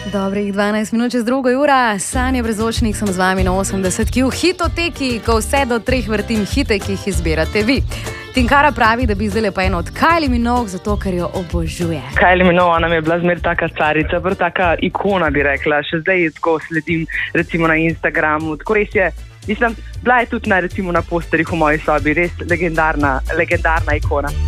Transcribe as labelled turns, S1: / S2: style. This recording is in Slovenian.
S1: Dobrih 12 minut čez 2 uro, Sanja Brezočnik sem z vami na 80, v hitoteki, ko vse do 3 vrtim hite, ki jih izbirate vi. Tinkara pravi, da bi zdaj pa eno od Kylie Minogue, zato ker jo obožuje.
S2: Kylie Minogue nam je bila zmer taka carica, taka ikona bi rekla, še zdaj tako sledim recimo na Instagramu, tako res je, mislim, bila je tudi recimo na posterih v moji sobi, res legendarna ikona.